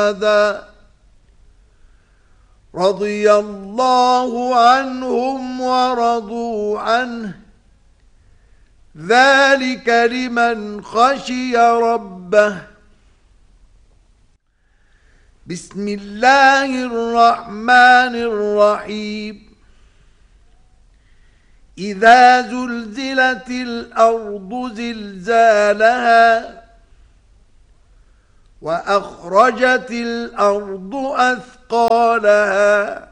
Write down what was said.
رضي الله عنهم ورضوا عنه ذلك لمن خشي ربه. بسم الله الرحمن الرحيم. إذا زلزلت الأرض زلزالها وأخرجت الأرض أثقالها